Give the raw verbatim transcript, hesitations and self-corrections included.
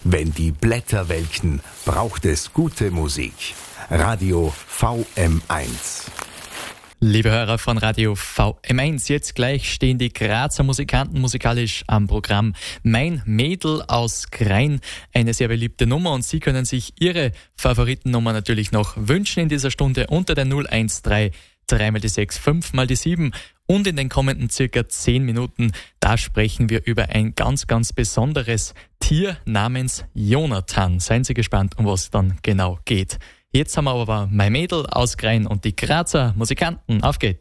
Wenn die Blätter welken, braucht es gute Musik. Radio V M eins. Liebe Hörer von Radio V M eins, jetzt gleich stehen die Grazer Musikanten musikalisch am Programm. Mein Mädel aus Grein, eine sehr beliebte Nummer, und Sie können sich Ihre Favoritennummer natürlich noch wünschen in dieser Stunde unter der null eins drei, drei mal die sechs, fünf mal die sieben. Und in den kommenden circa zehn Minuten, da sprechen wir über ein ganz, ganz besonderes Tier namens Jonathan. Seien Sie gespannt, um was es dann genau geht. Jetzt haben wir aber mein Mädel aus Grein und die Grazer Musikanten. Auf geht's!